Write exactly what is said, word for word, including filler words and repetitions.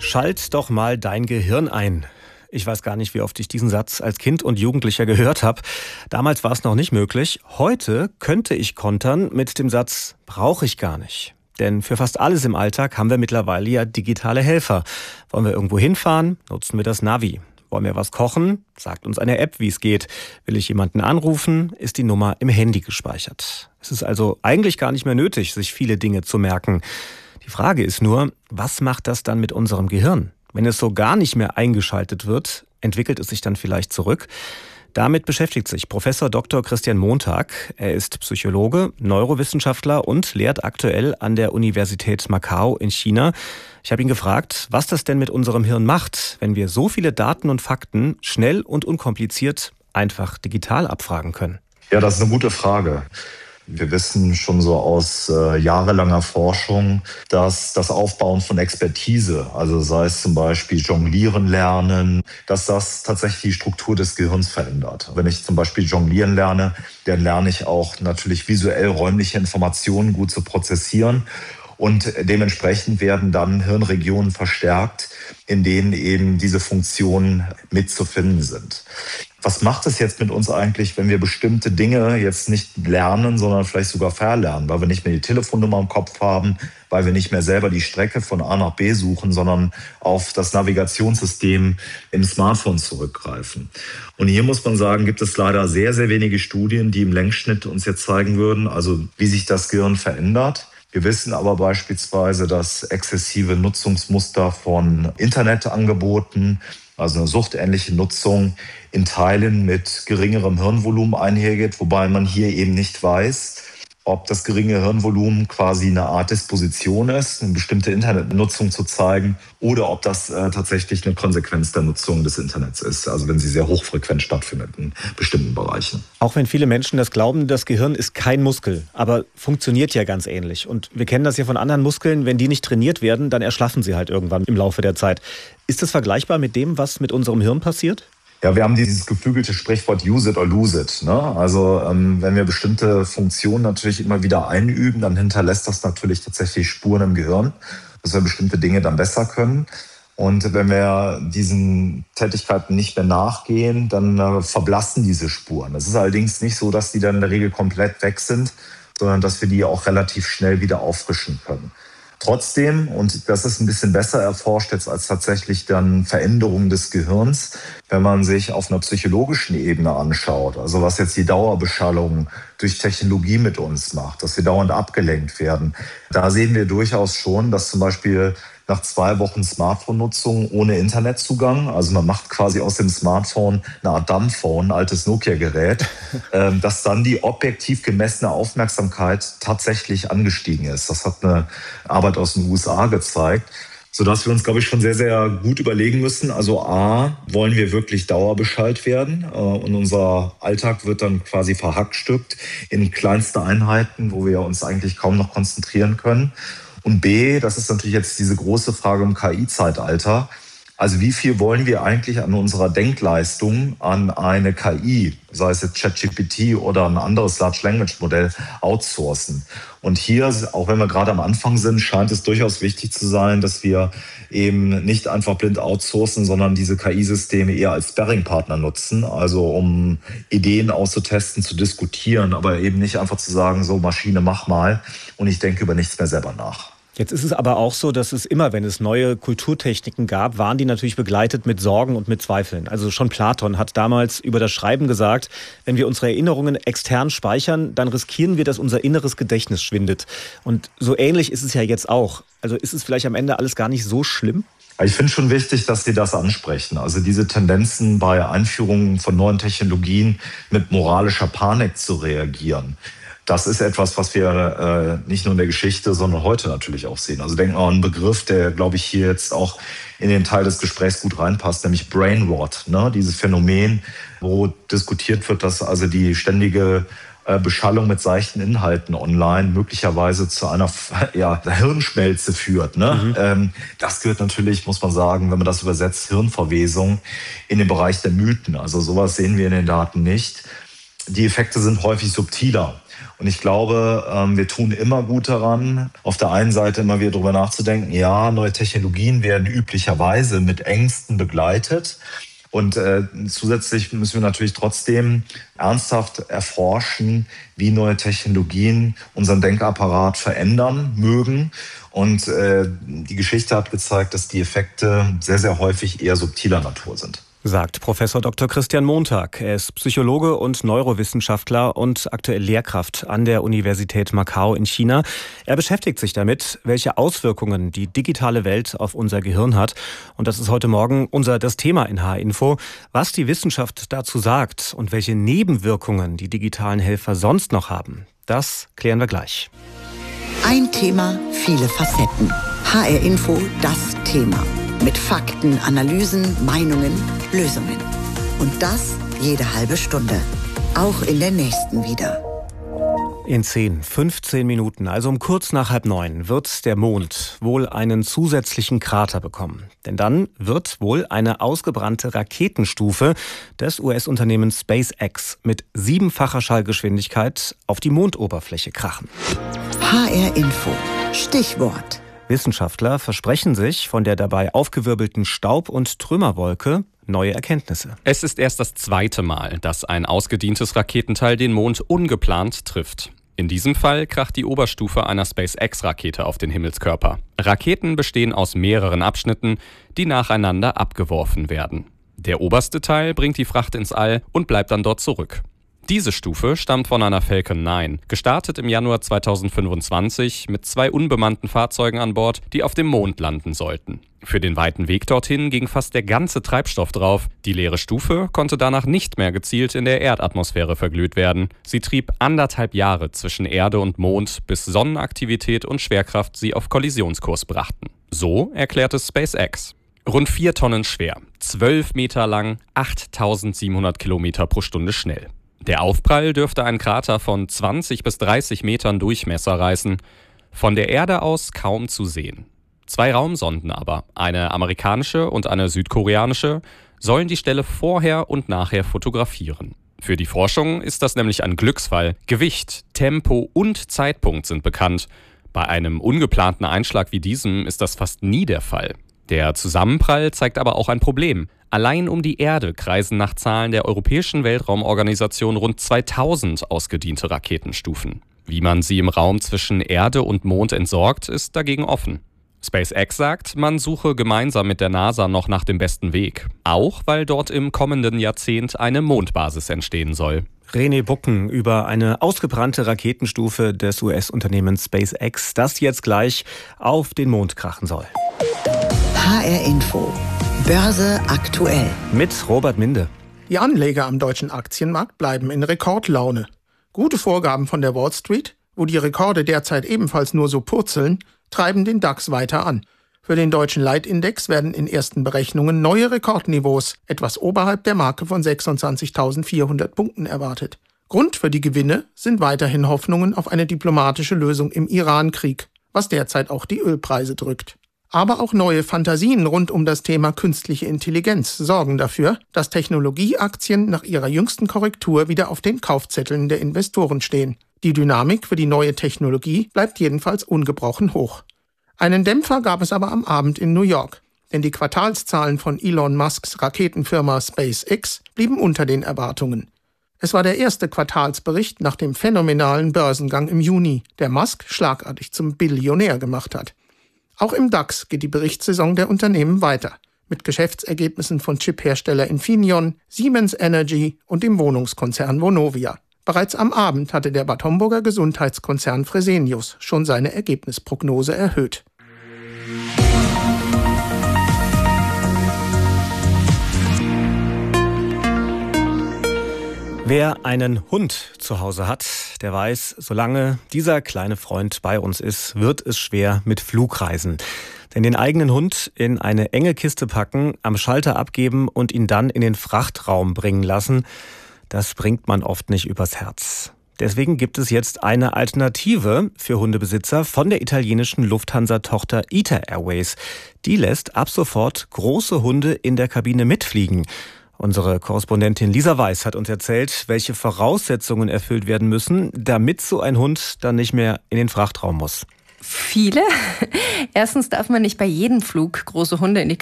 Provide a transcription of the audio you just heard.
Schalt doch mal dein Gehirn ein. Ich weiß gar nicht, wie oft ich diesen Satz als Kind und Jugendlicher gehört habe. Damals war es noch nicht möglich. Heute könnte ich kontern mit dem Satz, brauche ich gar nicht. Denn für fast alles im Alltag haben wir mittlerweile ja digitale Helfer. Wollen wir irgendwo hinfahren, nutzen wir das Navi. Wollen wir was kochen, sagt uns eine App, wie es geht. Will ich jemanden anrufen, ist die Nummer im Handy gespeichert. Es ist also eigentlich gar nicht mehr nötig, sich viele Dinge zu merken. Die Frage ist nur, was macht das dann mit unserem Gehirn? Wenn es so gar nicht mehr eingeschaltet wird, entwickelt es sich dann vielleicht zurück? Damit beschäftigt sich Professor Doktor Christian Montag. Er ist Psychologe, Neurowissenschaftler und lehrt aktuell an der Universität Macau in China. Ich habe ihn gefragt, was das denn mit unserem Hirn macht, wenn wir so viele Daten und Fakten schnell und unkompliziert einfach digital abfragen können. Ja, das ist eine gute Frage. Wir wissen schon so aus äh, jahrelanger Forschung, dass das Aufbauen von Expertise, also sei es zum Beispiel Jonglieren lernen, dass das tatsächlich die Struktur des Gehirns verändert. Wenn ich zum Beispiel Jonglieren lerne, dann lerne ich auch natürlich visuell räumliche Informationen gut zu prozessieren. Und dementsprechend werden dann Hirnregionen verstärkt, in denen eben diese Funktionen mitzufinden sind. Was macht es jetzt mit uns eigentlich, wenn wir bestimmte Dinge jetzt nicht lernen, sondern vielleicht sogar verlernen, weil wir nicht mehr die Telefonnummer im Kopf haben, weil wir nicht mehr selber die Strecke von A nach B suchen, sondern auf das Navigationssystem im Smartphone zurückgreifen. Und hier muss man sagen, gibt es leider sehr, sehr wenige Studien, die im Längsschnitt uns jetzt zeigen würden, also wie sich das Gehirn verändert. Wir wissen aber beispielsweise, dass exzessive Nutzungsmuster von Internetangeboten, also eine suchtähnliche Nutzung, in Teilen mit geringerem Hirnvolumen einhergeht, wobei man hier eben nicht weiß, ob das geringe Hirnvolumen quasi eine Art Disposition ist, eine bestimmte Internetnutzung zu zeigen, oder ob das äh, tatsächlich eine Konsequenz der Nutzung des Internets ist, also wenn sie sehr hochfrequent stattfindet in bestimmten Bereichen. Auch wenn viele Menschen das glauben, das Gehirn ist kein Muskel, aber funktioniert ja ganz ähnlich. Und wir kennen das ja von anderen Muskeln, wenn die nicht trainiert werden, dann erschlaffen sie halt irgendwann im Laufe der Zeit. Ist das vergleichbar mit dem, was mit unserem Hirn passiert? Ja, wir haben dieses geflügelte Sprichwort use it or lose it. Ne? Also ähm, wenn wir bestimmte Funktionen natürlich immer wieder einüben, dann hinterlässt das natürlich tatsächlich Spuren im Gehirn, dass wir bestimmte Dinge dann besser können. Und wenn wir diesen Tätigkeiten nicht mehr nachgehen, dann äh, verblassen diese Spuren. Es ist allerdings nicht so, dass die dann in der Regel komplett weg sind, sondern dass wir die auch relativ schnell wieder auffrischen können. Trotzdem, und das ist ein bisschen besser erforscht jetzt als tatsächlich dann Veränderungen des Gehirns, wenn man sich auf einer psychologischen Ebene anschaut, also was jetzt die Dauerbeschallung durch Technologie mit uns macht, dass wir dauernd abgelenkt werden, da sehen wir durchaus schon, dass zum Beispiel nach zwei Wochen Smartphone-Nutzung ohne Internetzugang, also man macht quasi aus dem Smartphone eine Art Dumbphone, ein altes Nokia-Gerät, ähm, dass dann die objektiv gemessene Aufmerksamkeit tatsächlich angestiegen ist. Das hat eine Arbeit aus den U S A gezeigt, sodass wir uns, glaube ich, schon sehr, sehr gut überlegen müssen. Also A, wollen wir wirklich dauerbeschallt werden? Äh, und unser Alltag wird dann quasi verhackstückt in kleinste Einheiten, wo wir uns eigentlich kaum noch konzentrieren können. Und B, das ist natürlich jetzt diese große Frage im K I-Zeitalter. Also wie viel wollen wir eigentlich an unserer Denkleistung an eine K I, sei es jetzt ChatGPT oder ein anderes Large Language Modell, outsourcen? Und hier, auch wenn wir gerade am Anfang sind, scheint es durchaus wichtig zu sein, dass wir eben nicht einfach blind outsourcen, sondern diese K I-Systeme eher als Sparringpartner nutzen, also um Ideen auszutesten, zu diskutieren, aber eben nicht einfach zu sagen, so Maschine, mach mal und ich denke über nichts mehr selber nach. Jetzt ist es aber auch so, dass es immer, wenn es neue Kulturtechniken gab, waren die natürlich begleitet mit Sorgen und mit Zweifeln. Also schon Platon hat damals über das Schreiben gesagt, wenn wir unsere Erinnerungen extern speichern, dann riskieren wir, dass unser inneres Gedächtnis schwindet. Und so ähnlich ist es ja jetzt auch. Also ist es vielleicht am Ende alles gar nicht so schlimm? Ich finde schon wichtig, dass Sie das ansprechen. Also diese Tendenzen bei Einführungen von neuen Technologien mit moralischer Panik zu reagieren. Das ist etwas, was wir äh, nicht nur in der Geschichte, sondern heute natürlich auch sehen. Also denken wir an einen Begriff, der, glaube ich, hier jetzt auch in den Teil des Gesprächs gut reinpasst, nämlich Brainrot. Ne? Dieses Phänomen, wo diskutiert wird, dass also die ständige äh, Beschallung mit seichten Inhalten online möglicherweise zu einer ja, Hirnschmelze führt. Ne? Mhm. Ähm, das gehört natürlich, muss man sagen, wenn man das übersetzt, Hirnverwesung in den Bereich der Mythen. Also sowas sehen wir in den Daten nicht. die Effekte sind häufig subtiler. Und ich glaube, wir tun immer gut daran, auf der einen Seite immer wieder darüber nachzudenken, ja, neue Technologien werden üblicherweise mit Ängsten begleitet. Und äh, zusätzlich müssen wir natürlich trotzdem ernsthaft erforschen, wie neue Technologien unseren Denkapparat verändern mögen. Und äh, die Geschichte hat gezeigt, dass die Effekte sehr, sehr häufig eher subtiler Natur sind. Sagt Professor Doktor Christian Montag. Er ist Psychologe und Neurowissenschaftler und aktuell Lehrkraft an der Universität Macau in China. Er beschäftigt sich damit, welche Auswirkungen die digitale Welt auf unser Gehirn hat. Und das ist heute Morgen unser das Thema in H R-Info. Was die Wissenschaft dazu sagt und welche Nebenwirkungen die digitalen Helfer sonst noch haben, das klären wir gleich. Ein Thema, viele Facetten. H R-Info, das Thema. Mit Fakten, Analysen, Meinungen, Lösungen. Und das jede halbe Stunde. Auch in der nächsten wieder. In zehn, fünfzehn Minuten, also um kurz nach halb neun, wird der Mond wohl einen zusätzlichen Krater bekommen. Denn dann wird wohl eine ausgebrannte Raketenstufe des U S-Unternehmens SpaceX mit siebenfacher Schallgeschwindigkeit auf die Mondoberfläche krachen. H R-Info. Stichwort. Wissenschaftler versprechen sich von der dabei aufgewirbelten Staub- und Trümmerwolke neue Erkenntnisse. Es ist erst das zweite Mal, dass ein ausgedientes Raketenteil den Mond ungeplant trifft. In diesem Fall kracht die Oberstufe einer SpaceX-Rakete auf den Himmelskörper. Raketen bestehen aus mehreren Abschnitten, die nacheinander abgeworfen werden. Der oberste Teil bringt die Fracht ins All und bleibt dann dort zurück. Diese Stufe stammt von einer Falcon neun, gestartet im Januar zweitausendfünfundzwanzig mit zwei unbemannten Fahrzeugen an Bord, die auf dem Mond landen sollten. Für den weiten Weg dorthin ging fast der ganze Treibstoff drauf. Die leere Stufe konnte danach nicht mehr gezielt in der Erdatmosphäre verglüht werden. Sie trieb anderthalb Jahre zwischen Erde und Mond, bis Sonnenaktivität und Schwerkraft sie auf Kollisionskurs brachten. So erklärte SpaceX. Rund vier Tonnen schwer, zwölf Meter lang, achttausendsiebenhundert Kilometer pro Stunde schnell. Der Aufprall dürfte einen Krater von zwanzig bis dreißig Metern Durchmesser reißen. Von der Erde aus kaum zu sehen. Zwei Raumsonden aber, eine amerikanische und eine südkoreanische, sollen die Stelle vorher und nachher fotografieren. Für die Forschung ist das nämlich ein Glücksfall. Gewicht, Tempo und Zeitpunkt sind bekannt. Bei einem ungeplanten Einschlag wie diesem ist das fast nie der Fall. Der Zusammenprall zeigt aber auch ein Problem. Allein um die Erde kreisen nach Zahlen der Europäischen Weltraumorganisation rund zweitausend ausgediente Raketenstufen. Wie man sie im Raum zwischen Erde und Mond entsorgt, ist dagegen offen. SpaceX sagt, man suche gemeinsam mit der NASA noch nach dem besten Weg. Auch weil dort im kommenden Jahrzehnt eine Mondbasis entstehen soll. René Bucken über eine ausgebrannte Raketenstufe des U S-Unternehmens SpaceX, das jetzt gleich auf den Mond krachen soll. H R-Info. Börse aktuell. Mit Robert Minde. Die Anleger am deutschen Aktienmarkt bleiben in Rekordlaune. Gute Vorgaben von der Wall Street, wo die Rekorde derzeit ebenfalls nur so purzeln, treiben den DAX weiter an. Für den deutschen Leitindex werden in ersten Berechnungen neue Rekordniveaus, etwas oberhalb der Marke von sechsundzwanzigtausendvierhundert Punkten erwartet. Grund für die Gewinne sind weiterhin Hoffnungen auf eine diplomatische Lösung im Iran-Krieg, was derzeit auch die Ölpreise drückt. Aber auch neue Fantasien rund um das Thema künstliche Intelligenz sorgen dafür, dass Technologieaktien nach ihrer jüngsten Korrektur wieder auf den Kaufzetteln der Investoren stehen. Die Dynamik für die neue Technologie bleibt jedenfalls ungebrochen hoch. Einen Dämpfer gab es aber am Abend in New York, denn die Quartalszahlen von Elon Musks Raketenfirma SpaceX blieben unter den Erwartungen. Es war der erste Quartalsbericht nach dem phänomenalen Börsengang im Juni, der Musk schlagartig zum Billionär gemacht hat. Auch im DAX geht die Berichtssaison der Unternehmen weiter, mit Geschäftsergebnissen von Chiphersteller Infineon, Siemens Energy und dem Wohnungskonzern Vonovia. Bereits am Abend hatte der Bad Homburger Gesundheitskonzern Fresenius schon seine Ergebnisprognose erhöht. Wer einen Hund zu Hause hat, der weiß, solange dieser kleine Freund bei uns ist, wird es schwer mit Flugreisen. Denn den eigenen Hund in eine enge Kiste packen, am Schalter abgeben und ihn dann in den Frachtraum bringen lassen, das bringt man oft nicht übers Herz. Deswegen gibt es jetzt eine Alternative für Hundebesitzer von der italienischen Lufthansa-Tochter ITA Airways. Die lässt ab sofort große Hunde in der Kabine mitfliegen. Unsere Korrespondentin Lisa Weiß hat uns erzählt, welche Voraussetzungen erfüllt werden müssen, damit so ein Hund dann nicht mehr in den Frachtraum muss. Viele. Erstens darf man nicht bei jedem Flug große Hunde in die